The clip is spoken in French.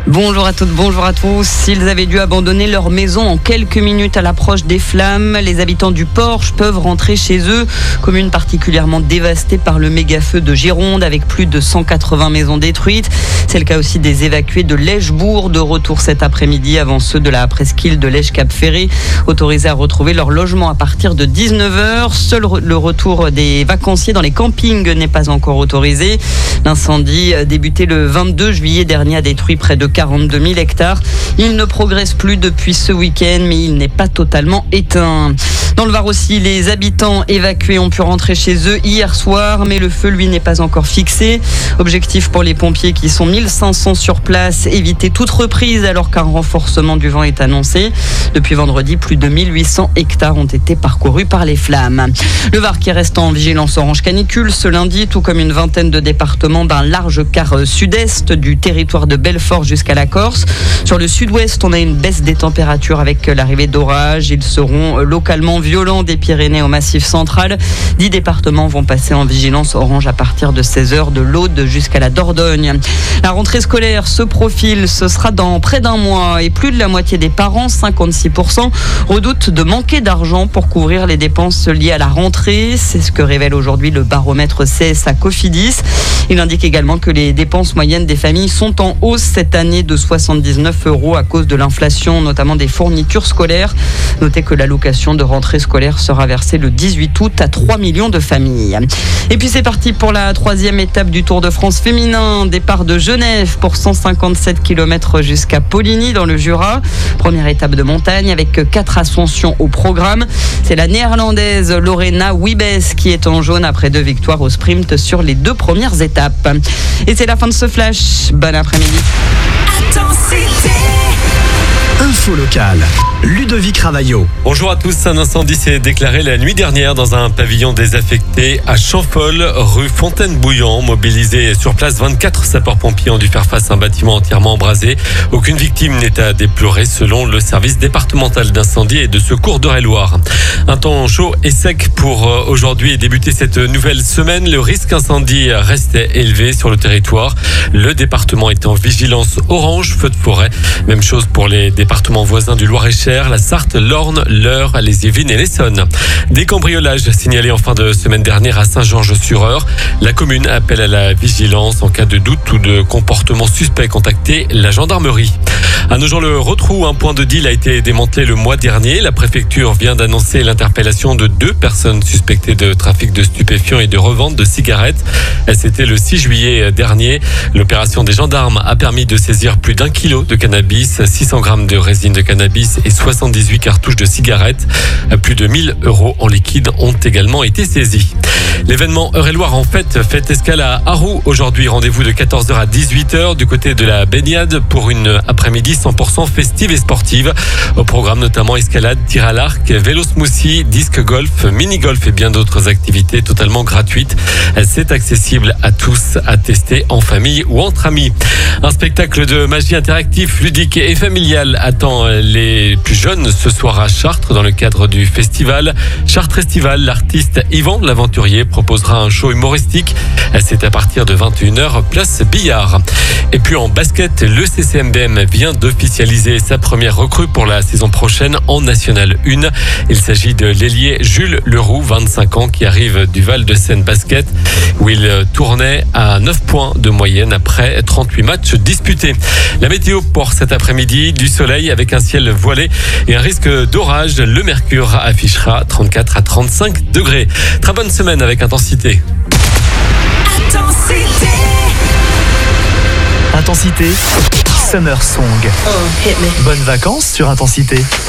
Bonjour à toutes, bonjour à tous. Ils avaient dû abandonner leur maison en quelques minutes à l'approche des flammes. Les habitants du Porche peuvent rentrer chez eux. Commune particulièrement dévastée par le méga-feu de Gironde avec plus de 180 maisons détruites. C'est le cas aussi des évacués de Lèchebourg, de retour cet après-midi avant ceux de la presqu'île de Lèche-Cap-Ferré, autorisés à retrouver leur logement à partir de 19h. Seul le retour des vacanciers dans les campings n'est pas encore autorisé. L'incendie débuté le 22 juillet dernier a détruit près de 42 000 hectares. Il ne progresse plus depuis ce week-end, mais il n'est pas totalement éteint. Dans le Var aussi, les habitants évacués ont pu rentrer chez eux hier soir, mais le feu, lui, n'est pas encore fixé. Objectif pour les pompiers qui sont 1500 sur place, éviter toute reprise alors qu'un renforcement du vent est annoncé. Depuis vendredi, plus de 1800 hectares ont été parcourus par les flammes. Le Var qui reste en vigilance orange canicule ce lundi, tout comme une vingtaine de départements d'un large quart sud-est du territoire de Belfort jusqu'à la Corse. Sur le sud-ouest, on a une baisse des températures avec l'arrivée d'orages. Ils seront localement violents des Pyrénées au Massif central. 10 départements vont passer en vigilance orange à partir de 16h, de l'Aude jusqu'à la Dordogne. La rentrée scolaire se profile, ce sera dans près d'un mois et plus de la moitié des parents, 56%, redoutent de manquer d'argent pour couvrir les dépenses liées à la rentrée. C'est ce que révèle aujourd'hui le baromètre CSA Cofidis. Il indique également que les dépenses moyennes des familles sont en hausse cette année de 79 € à cause de l'inflation, notamment des fournitures scolaires. Notez que l'allocation de rentrée scolaire sera versée le 18 août à 3 millions de familles. Et puis c'est parti pour la 3e étape du Tour de France féminin. Départ de Genève pour 157 km jusqu'à Poligny dans le Jura. Première étape de montagne avec 4 ascensions au programme. C'est la néerlandaise Lorena Wiebes qui est en jaune après 2 victoires au sprint sur les 2 premières étapes. Et c'est la fin de ce flash. Bon après-midi. Info locale, Ludovic Ravaillot. Bonjour à tous, un incendie s'est déclaré la nuit dernière dans un pavillon désaffecté à Champfol, rue Fontaine-Bouillant. Mobilisés sur place, 24 sapeurs-pompiers ont dû faire face à un bâtiment entièrement embrasé. Aucune victime n'est à déplorer selon le service départemental d'incendie et de secours d'Eure-et-Loire. Un temps chaud et sec pour aujourd'hui et débuter cette nouvelle semaine. Le risque incendie reste élevé sur le territoire. Le département est en vigilance orange, feu de forêt. Même chose pour les départements voisins du Loir-et-Cher, la Sarthe, l'Orne, l'Eure, les Yvelines et l'Essonne. Des cambriolages signalés en fin de semaine dernière à Saint-Georges-sur-Eure. La commune appelle à la vigilance en cas de doute ou de comportement suspect. Contacter la gendarmerie. À Nogent-le-Rotrou, un point de deal a été démantelé le mois dernier. La préfecture vient d'annoncer l'interpellation de 2 personnes suspectées de trafic de stupéfiants et de revente de cigarettes. C'était le 6 juillet dernier. L'opération des gendarmes a permis de saisir plus d'1 kilo de cannabis, 600 grammes de résine de cannabis et 78 cartouches de cigarettes. Plus de 1 000 € en liquide ont également été saisis. L'événement Eure-et-Loire en fête fait escale à Arroux. Aujourd'hui, rendez-vous de 14h à 18h du côté de la baignade pour une après-midi 100% festive et sportive. Au programme notamment escalade, tir à l'arc, vélo smoothie, disque golf, mini-golf et bien d'autres activités totalement gratuites. C'est accessible à tous, à tester en famille ou entre amis. Un spectacle de magie interactif, ludique et familial attend les plus jeunes ce soir à Chartres dans le cadre du festival. Chartres Festival, l'artiste Yvan l'Aventurier proposera un show humoristique. C'est à partir de 21h, place Billard. Et puis en basket, le CCMBM vient d'officialiser sa première recrue pour la saison prochaine en National 1. Il s'agit de l'ailier Jules Leroux, 25 ans, qui arrive du Val-de-Seine Basket, où il tournait à 9 points de moyenne après 38 matchs disputés. La météo pour cet après-midi, du soleil avec un ciel voilé et un risque d'orage. Le mercure affichera 34 à 35 degrés. Très bonne semaine avec Intensité. Intensité, Summer Song. Bonnes vacances sur Intensité.